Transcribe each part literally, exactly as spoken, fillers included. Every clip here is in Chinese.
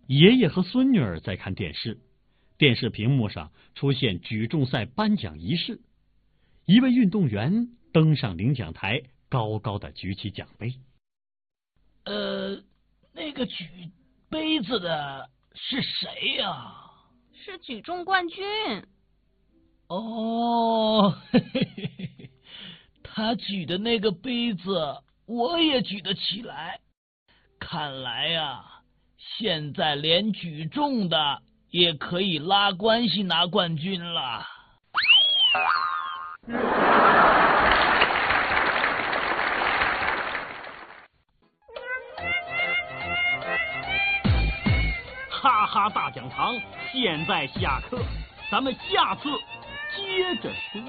爷爷和孙女儿在看电视，电视屏幕上出现举重赛颁奖仪式，一位运动员登上领奖台，高高的举起奖杯。 呃，那个举杯子的是谁呀、啊？ 是举重冠军。 哦，嘿嘿嘿嘿，他举的那个杯子，我也举得起来。看来呀、啊，现在连举重的也可以拉关系拿冠军了。 哈哈大讲堂现在下课，咱们下次接着说。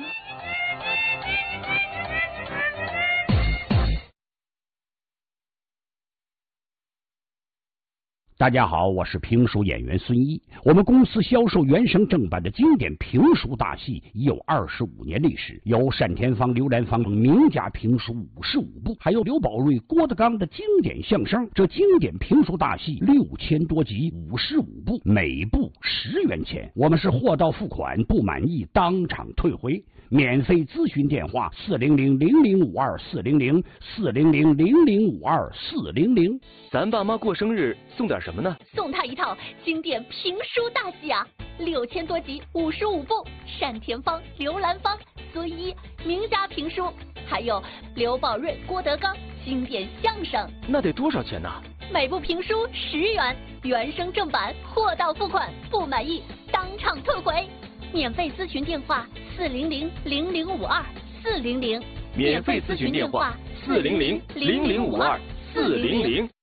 大家好，我是评书演员孙一。我们公司销售原声正版的经典评书大戏已有二十五年历史，有单田芳、刘兰芳等名家评书五十五部，还有刘宝瑞、郭德纲的经典相声。这经典评书大戏六千多集，五十五部，每部十元钱。我们是货到付款，不满意当场退回。免费咨询电话：四零零零零五二四零零四零零零零五二四零零。 咱爸妈过生日送点什么呢？ 送他一套经典评书大戏啊，六千多集，五十五部，单田芳、刘兰芳、孙一名家评书，还有刘宝瑞、郭德纲经典相声。 那得多少钱呢？ 每部评书十元，原声正版，货到付款，不满意当场退回。免费咨询电话：四零零零零五二四零零。 免费咨询电话：四零零零零五二四零零。